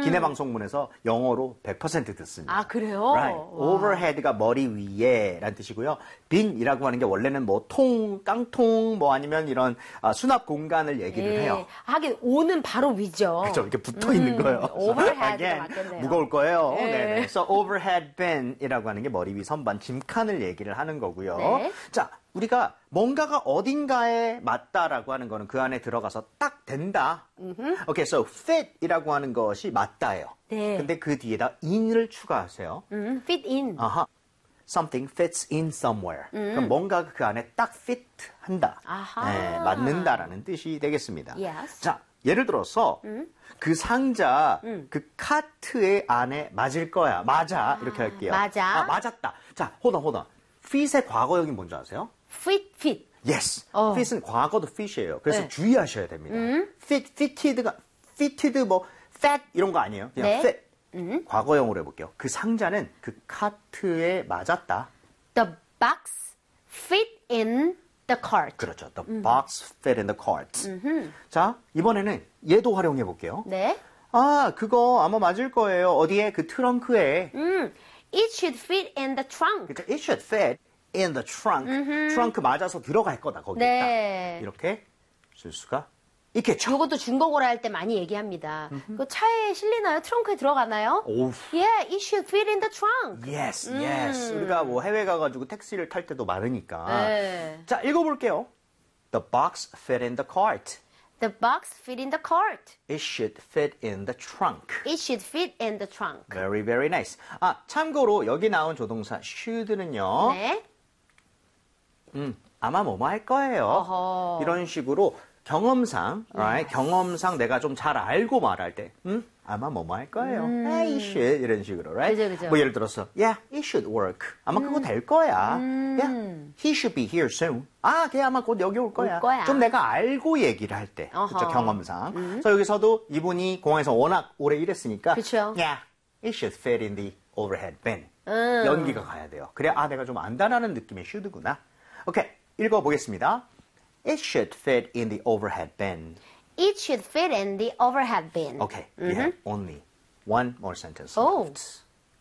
기내 방송문에서 영어로 100% 듣습니다. 아, 그래요? Right. overhead가 머리 위에라는 뜻이고요. bin이라고 하는 게 원래는 뭐 통, 깡통, 뭐 아니면 이런 수납 공간을 얘기를 해요. 하긴 오는 바로 위죠. 그렇죠. 이렇게 붙어 있는 거예요. overhead가 맞겠네요. 무거울 거예요. 네. 네. 그래서 overhead bin이라고 하는 게 머리 위 선반, 짐칸을 얘기를 하는 거고요. 네. 자, 우리가 뭔가가 어딘가에 맞다라고 하는 거는 그 안에 들어가서 딱 된다. Okay, so fit이라고 하는 것이 맞다예요. 네. 근데 그 뒤에다 in을 추가하세요. fit in. 아하. Something fits in somewhere. 그럼 뭔가가 그 안에 딱 fit 한다. 아하. 네, 맞는다라는 뜻이 되겠습니다. Yes. 자, 예를 들어서 그 상자, 그 카트의 안에 맞을 거야. 맞아. 이렇게 할게요. 맞아. 아, 맞았다. 자, hold on. fit의 과거형이 뭔지 아세요? fit. Yes. fit은 과거도 fit이에요. 그래서 네. 주의하셔야 됩니다. fitted, 뭐, fat 이런 거 아니에요. 그냥 네. fit. 과거형으로 해볼게요. 그 상자는 그 카트에 맞았다. The box fit in the cart. 그렇죠. The box fit in the cart. 자, 이번에는 얘도 활용해 볼게요. 네. 아, 그거 아마 맞을 거예요. 어디에? 그 트렁크에. It should fit in the trunk. 그렇죠. It should fit in the trunk. 트렁크 맞아서 들어갈 거다, 거기에 네. 딱. 이렇게 쓸 수가 있겠죠. 이것도 중국어로 할 때 많이 얘기합니다. 그 차에 실리나요? 트렁크에 들어가나요? 오우. Yeah, it should fit in the trunk. Yes, yes. 우리가 뭐 해외 가가지고 택시를 탈 때도 많으니까. 네. 자, 읽어볼게요. The box fit in the cart. The box fit in the cart. It should fit in the trunk. It should fit in the trunk. Very, very nice. 아, 참고로 여기 나온 조동사 should는요. 네. 아마 뭐뭐 할 거예요. 어허. 이런 식으로 경험상, right? 경험상 내가 좀 잘 알고 말할 때, 아마 뭐뭐 할 거예요. It should 이런 식으로, right? 그죠. 뭐 예를 들어서, yeah, it should work. 아마 그거 될 거야. Yeah, he should be here soon. 아, 걔 아마 곧 여기 올 거야. 좀 내가 알고 얘기를 할 때, 그렇죠? 경험상. 그래서 여기서도 이분이 공항에서 워낙 오래 일했으니까, 그쵸. yeah, it should fit in the overhead bin. 연기가 가야 돼요. 그래, 아, 내가 좀 안다라는 느낌의 should구나. 오케이, 읽어보겠습니다. It should fit in the overhead bin. It should fit in the overhead bin. Okay, we have only one more sentence Oh. left.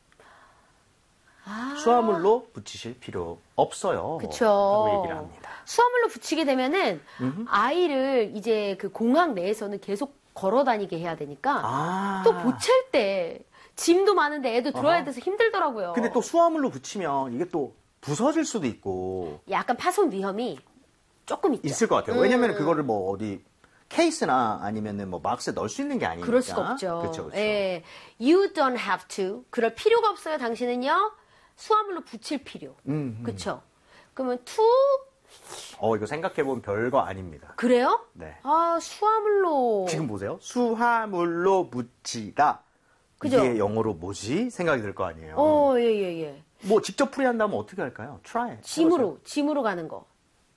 수화물로 붙이실 필요 없어요. 그쵸. 라고 얘기를 합니다. 수화물로 붙이게 되면은 아이를 이제 그 공항 내에서는 계속 걸어 다니게 해야 되니까 또 보챌 때 짐도 많은데 애도 들어야 돼서 힘들더라고요. 근데 또 수화물로 붙이면 이게 또 부서질 수도 있고 약간 파손 위험이 조금 있죠. 있을 것 같아요. 왜냐면 그거를 뭐 어디 케이스나 아니면은 뭐 박스에 넣을 수 있는 게 아니니까. 그럴 수가 없죠. 그렇죠. 예. You don't have to. 그럴 필요가 없어요. 당신은요. 수화물로 붙일 필요. 그렇죠. 그러면 to 이거 생각해보면 별거 아닙니다. 그래요? 네. 아, 수화물로. 지금 보세요. 수화물로 붙이다. 그죠? 이게 영어로 뭐지? 생각이 들 거 아니에요. 예. 뭐 직접 풀이한다면 어떻게 할까요? Try. 짐으로 가는 거.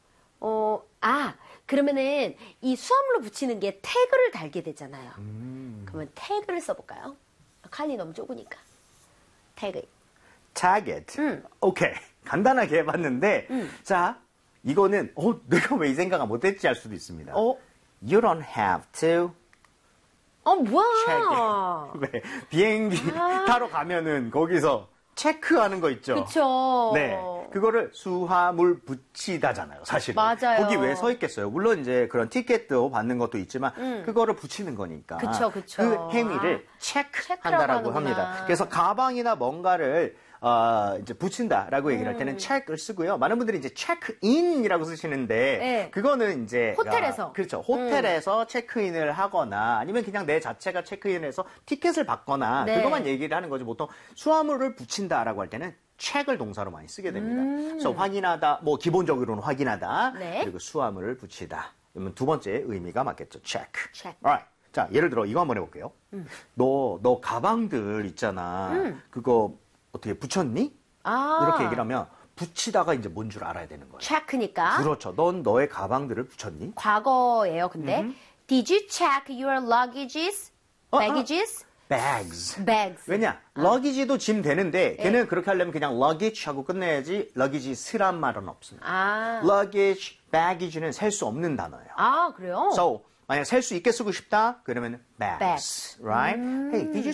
그러면은 이 수화물로 붙이는 게 태그를 달게 되잖아요. 그러면 태그를 써볼까요? 칸이 너무 좁으니까. 태그. Tag it. 오케이. 간단하게 해봤는데, 자, 이거는, 내가 왜 이 생각을 못했지 할 수도 있습니다. You don't have to. 뭐야. 왜? 비행기 타러 가면은 거기서 체크하는 거 있죠? 그쵸. 네. 그거를 수화물 붙이다잖아요, 사실은. 맞아요. 거기 왜 서 있겠어요? 물론 이제 그런 티켓도 받는 것도 있지만, 그거를 붙이는 거니까. 그쵸. 그 행위를 체크한다라고 합니다. 그래서 가방이나 뭔가를 이제 붙인다라고 얘기를 할 때는 check을 쓰고요. 많은 분들이 이제 check-in이라고 쓰시는데 네. 그거는 이제 호텔에서. 그렇죠. 호텔에서 체크인을 하거나 아니면 그냥 내 자체가 체크인해서 티켓을 받거나 네. 그것만 얘기를 하는 거지. 보통 수화물을 붙인다라고 할 때는 check을 동사로 많이 쓰게 됩니다. 그래서 확인하다, 뭐 기본적으로는 확인하다. 네. 그리고 수화물을 붙이다. 그러면 두 번째 의미가 맞겠죠. check. check. Alright. 자, 예를 들어 이거 한번 해볼게요. 너 가방들 있잖아. 그거 어떻게 붙였니? 이렇게 얘기를 하면 붙이다가 이제 뭔 줄 알아야 되는 거예요. 체크니까. 그렇죠. 넌 너의 가방들을 붙였니? 과거예요, 근데. Did you check your luggages? baggages? bags. bags. 왜냐? luggage도 짐 되는데 걔는 그렇게 하려면 그냥 luggage 하고 끝내야지 luggage스란 말은 없습니다. luggage, baggage는 셀 수 없는 단어예요. 그래요? So, 만약 셀 수 있게 쓰고 싶다? 그러면 bags, right? Hey, did you